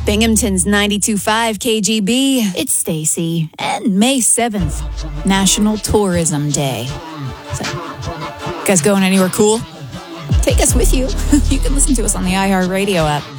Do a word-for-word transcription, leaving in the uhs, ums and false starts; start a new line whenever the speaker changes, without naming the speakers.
Binghamton's ninety-two point five K G B.
It's Stacy, and May seventh, National Tourism Day. So, you guys going anywhere cool? Take us with you. You can listen to us on the iHeartRadio app.